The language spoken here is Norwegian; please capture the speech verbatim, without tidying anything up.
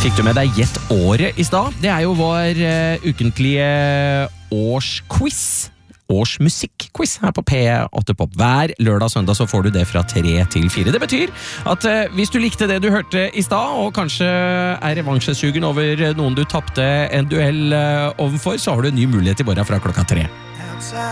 Fikk du med deg Gjett året i stad? Det er jo vår uh, ukentlige årsquiz. Årsmusikk-quiz her på P åtte Pop. Hver lørdag og søndag så får du det fra tre til fire. Det betyr at uh, hvis du likte det du hørte i stad, og kanskje er revansjesugen over noen du tappte en duell uh, ovenfor, så har du en ny mulighet i morgen fra klokka tre.